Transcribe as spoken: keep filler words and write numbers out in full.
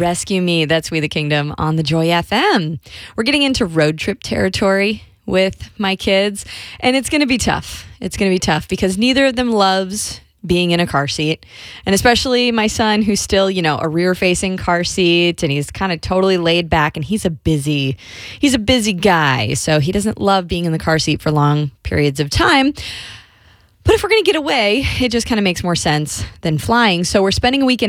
Rescue Me. That's We the Kingdom on the Joy F M. We're getting into road trip territory with my kids, and it's going to be tough. It's going to be tough because neither of them loves being in a car seat, and especially my son, who's still, you know, a rear-facing car seat, and he's kind of totally laid back, and he's a busy, he's a busy guy, so he doesn't love being in the car seat for long periods of time. But if we're going to get away, it just kind of makes more sense than flying. So we're spending a week in